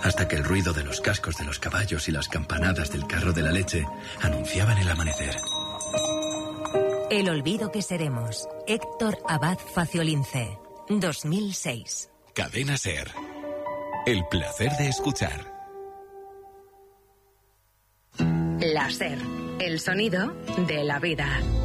hasta que el ruido de los cascos de los caballos y las campanadas del carro de la leche anunciaban el amanecer. El olvido que seremos. Héctor Abad Faciolince, 2006. Cadena SER. El placer de escuchar. La SER, el sonido de la vida.